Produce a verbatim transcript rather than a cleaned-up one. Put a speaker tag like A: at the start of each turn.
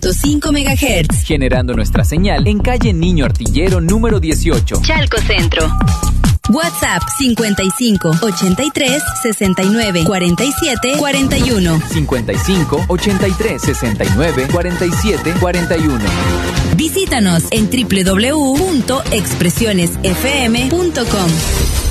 A: cinco megahertz.
B: Generando nuestra señal en calle Niño Artillero número dieciocho.
A: Chalco Centro. WhatsApp cincuenta y cinco, ochenta y tres, sesenta y nueve, cuarenta y siete, cuarenta y uno.
B: cincuenta y cinco, ochenta y tres, sesenta y nueve, cuarenta y siete, cuarenta y uno.
A: Visítanos en doble u doble u doble u punto expresiones f m punto com.